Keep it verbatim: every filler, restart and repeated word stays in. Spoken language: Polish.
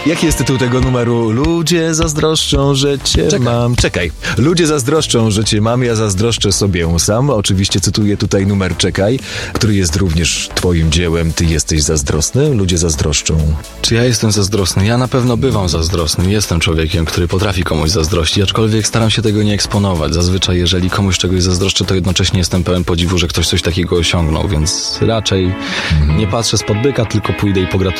Jaki jest tytuł tego numeru? Ludzie zazdroszczą, że cię Czekaj. mam. Czekaj. Ludzie zazdroszczą, że cię mam, ja zazdroszczę sobie sam. Oczywiście cytuję tutaj numer Czekaj, który jest również twoim dziełem. Ty jesteś zazdrosny? Ludzie zazdroszczą. Czy ja jestem zazdrosny? Ja na pewno bywam zazdrosny. Jestem człowiekiem, który potrafi komuś zazdrościć, aczkolwiek staram się tego nie eksponować. Zazwyczaj, jeżeli komuś czegoś zazdroszczę, to jednocześnie jestem pełen podziwu, że ktoś coś takiego osiągnął, więc raczej mm. nie patrzę spod byka, tylko pójdę i pogratuluję